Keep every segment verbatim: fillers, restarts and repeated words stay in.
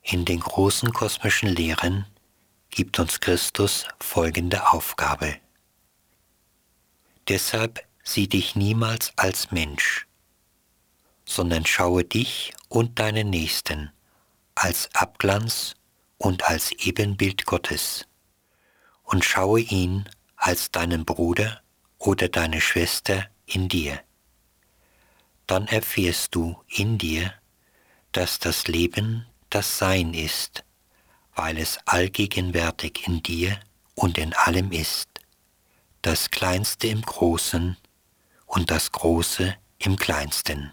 In den großen kosmischen Lehren gibt uns Christus folgende Aufgabe. Deshalb sieh dich niemals als Mensch, sondern schaue dich und deinen Nächsten als Abglanz und als Ebenbild Gottes und schaue ihn als deinen Bruder oder deine Schwester in dir. Dann erfährst du in dir, dass das Leben das Sein ist, weil es allgegenwärtig in dir und in allem ist, das Kleinste im Großen und das Große im Kleinsten.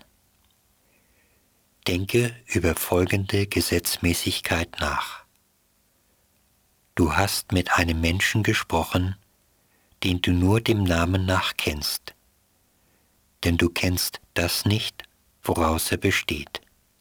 Denke über folgende Gesetzmäßigkeit nach. Du hast mit einem Menschen gesprochen, den du nur dem Namen nach kennst, denn du kennst das nicht, woraus er besteht.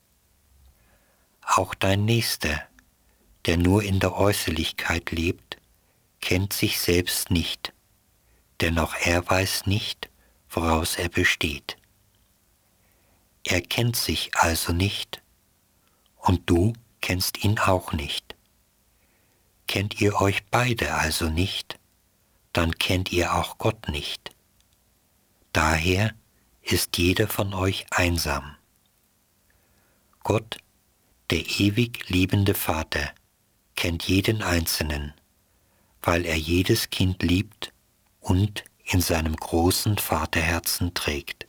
Auch dein Nächster, der nur in der Äußerlichkeit lebt, kennt sich selbst nicht, denn auch er weiß nicht, woraus er besteht. Er kennt sich also nicht, und du kennst ihn auch nicht. Kennt ihr euch beide also nicht, dann kennt ihr auch Gott nicht. Daher ist jeder von euch einsam. Gott, der ewig liebende Vater, kennt jeden Einzelnen, weil er jedes Kind liebt und in seinem großen Vaterherzen trägt.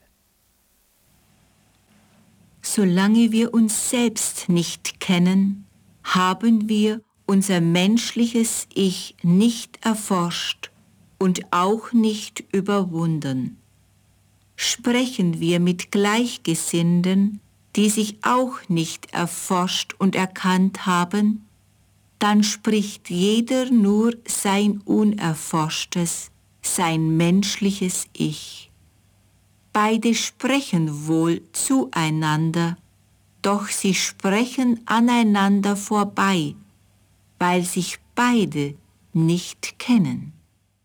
Solange wir uns selbst nicht kennen, haben wir unser menschliches Ich nicht erforscht und auch nicht überwunden. Sprechen wir mit Gleichgesinnten, die sich auch nicht erforscht und erkannt haben, dann spricht jeder nur sein unerforschtes, sein menschliches Ich. Beide sprechen wohl zueinander, doch sie sprechen aneinander vorbei, weil sich beide nicht kennen.